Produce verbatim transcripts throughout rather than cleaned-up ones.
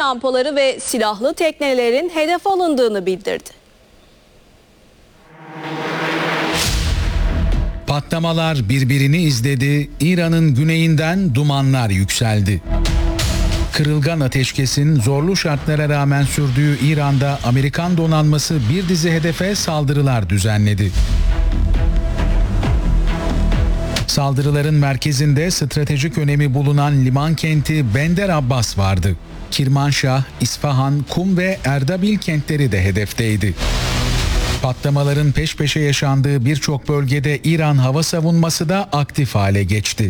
rampaları ve silahlı teknelerin hedef alındığını bildirdi. Patlamalar birbirini izledi, İran'ın güneyinden dumanlar yükseldi. Kırılgan ateşkesin zorlu şartlara rağmen sürdüğü İran'da Amerikan donanması bir dizi hedefe saldırılar düzenledi. Saldırıların merkezinde stratejik önemi bulunan liman kenti Bender Abbas vardı. Kirmanşah, İsfahan, Kum ve Erdabil kentleri de hedefteydi. Patlamaların peş peşe yaşandığı birçok bölgede İran hava savunması da aktif hale geçti.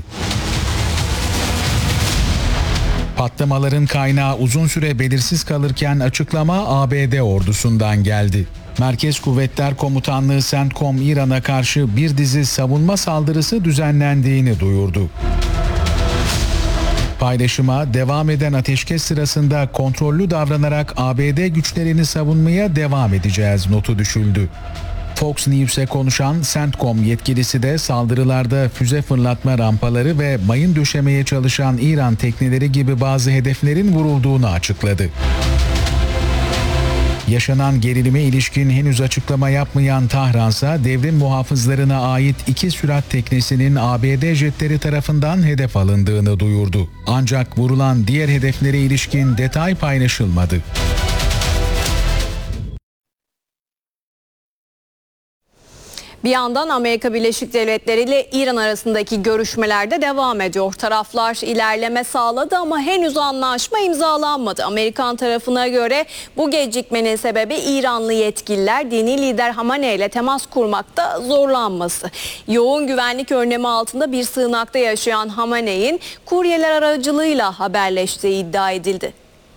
Patlamaların kaynağı uzun süre belirsiz kalırken açıklama A B D ordusundan geldi. Merkez Kuvvetler Komutanlığı CENTCOM İran'a karşı bir dizi savunma saldırısı düzenlendiğini duyurdu. Paylaşıma devam eden ateşkes sırasında kontrollü davranarak A B D güçlerini savunmaya devam edeceğiz notu düşüldü. Fox News'e konuşan CENTCOM yetkilisi de saldırılarda füze fırlatma rampaları ve mayın döşemeye çalışan İran tekneleri gibi bazı hedeflerin vurulduğunu açıkladı. Yaşanan gerilime ilişkin henüz açıklama yapmayan Tahransa devrim muhafızlarına ait iki sürat teknesinin A B D jetleri tarafından hedef alındığını duyurdu. Ancak vurulan diğer hedeflere ilişkin detay paylaşılmadı. Bir yandan Amerika Birleşik Devletleri ile İran arasındaki görüşmeler de devam ediyor. Taraflar ilerleme sağladı ama henüz anlaşma imzalanmadı. Amerikan tarafına göre bu gecikmenin sebebi İranlı yetkililer dini lider Hamaney ile temas kurmakta zorlanması. Yoğun güvenlik önlemi altında bir sığınakta yaşayan Hamaney'in kuryeler aracılığıyla haberleştiği iddia edildi.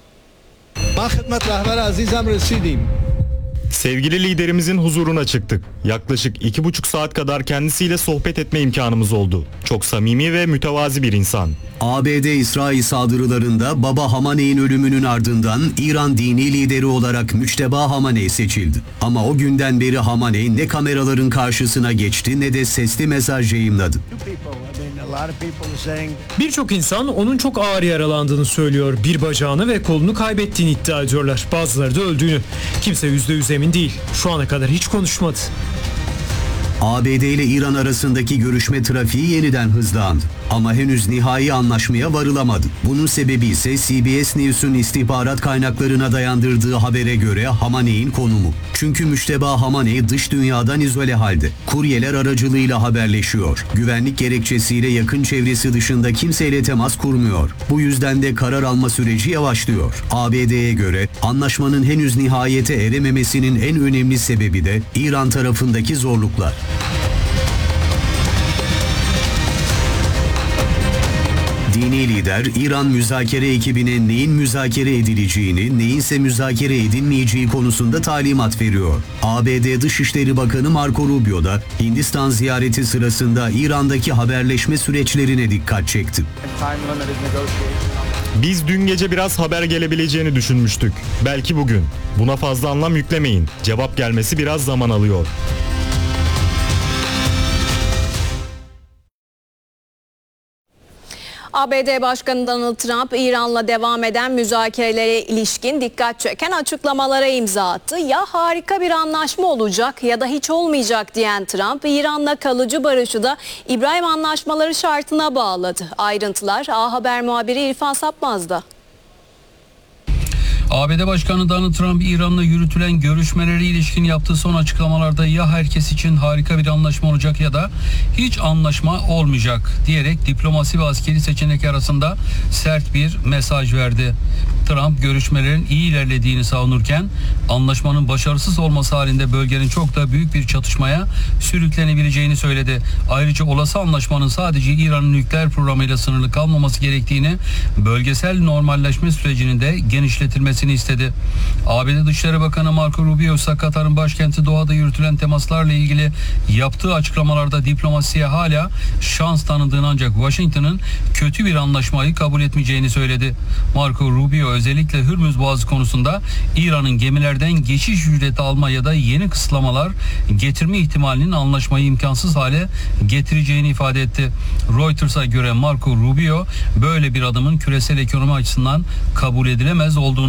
Sevgili liderimizin huzuruna çıktık. Yaklaşık iki buçuk saat kadar kendisiyle sohbet etme imkanımız oldu. Çok samimi ve mütevazi bir insan. A B D-İsrail saldırılarında Baba Hamaney'in ölümünün ardından İran dini lideri olarak Müçteba Hamaney seçildi. Ama o günden beri Hamaney ne kameraların karşısına geçti ne de sesli mesaj yayımladı. Birçok insan onun çok ağır yaralandığını söylüyor. Bir bacağını ve kolunu kaybettiğini iddia ediyorlar. Bazıları da öldüğünü. Kimse yüzde yüz emin değil. Şu ana kadar hiç konuşmadı. A B D ile İran arasındaki görüşme trafiği yeniden hızlandı. Ama henüz nihai anlaşmaya varılamadı. Bunun sebebi ise C B S News'un istihbarat kaynaklarına dayandırdığı habere göre Hamaney'in konumu. Çünkü Müçteba Hamaney dış dünyadan izole halde. Kuryeler aracılığıyla haberleşiyor. Güvenlik gerekçesiyle yakın çevresi dışında kimseyle temas kurmuyor. Bu yüzden de karar alma süreci yavaşlıyor. A B D'ye göre anlaşmanın henüz nihayete erememesinin en önemli sebebi de İran tarafındaki zorluklar. Dini lider, İran müzakere ekibine neyin müzakere edileceğini, neyinse müzakere edilmeyeceği konusunda talimat veriyor. A B D Dışişleri Bakanı Marco Rubio da Hindistan ziyareti sırasında İran'daki haberleşme süreçlerine dikkat çekti. Biz dün gece biraz haber gelebileceğini düşünmüştük. Belki bugün. Buna fazla anlam yüklemeyin. Cevap gelmesi biraz zaman alıyor. A B D Başkanı Donald Trump, İran'la devam eden müzakerelere ilişkin dikkat çeken açıklamalara imza attı. Ya harika bir anlaşma olacak ya da hiç olmayacak diyen Trump, İran'la kalıcı barışı da İbrahim Anlaşmaları şartına bağladı. Ayrıntılar A Haber muhabiri İrfan Sapmaz'da. A B D Başkanı Donald Trump, İran'la yürütülen görüşmeleri ilişkin yaptığı son açıklamalarda ya herkes için harika bir anlaşma olacak ya da hiç anlaşma olmayacak diyerek diplomasi ve askeri seçenek arasında sert bir mesaj verdi. Trump görüşmelerin iyi ilerlediğini savunurken anlaşmanın başarısız olması halinde bölgenin çok da büyük bir çatışmaya sürüklenebileceğini söyledi. Ayrıca olası anlaşmanın sadece İran'ın nükleer programıyla sınırlı kalmaması gerektiğini, bölgesel normalleşme sürecinin de genişletilmesini istedi. A B D Dışişleri Bakanı Marco Rubio ise Katar'ın başkenti Doha'da yürütülen temaslarla ilgili yaptığı açıklamalarda diplomasiye hala şans tanıdığını ancak Washington'ın kötü bir anlaşmayı kabul etmeyeceğini söyledi. Marco Rubio özellikle Hürmüz Boğazı konusunda İran'ın gemilerden geçiş ücreti alma ya da yeni kısıtlamalar getirme ihtimalinin anlaşmayı imkansız hale getireceğini ifade etti. Reuters'a göre Marco Rubio böyle bir adımın küresel ekonomi açısından kabul edilemez olduğunu